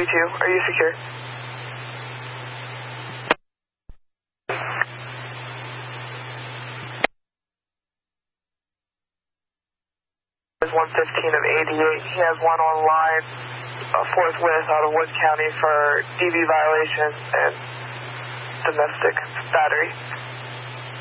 B2, are you secure? Is 115 of 88. He has one online forthwith out of Wood County for DV violation and domestic battery.